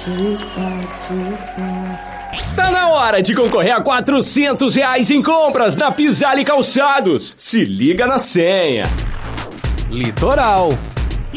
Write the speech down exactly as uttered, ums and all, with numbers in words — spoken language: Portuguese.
Tá na hora de concorrer a quatrocentos reais em compras na Pisale Calçados. Se liga na senha. Litoral.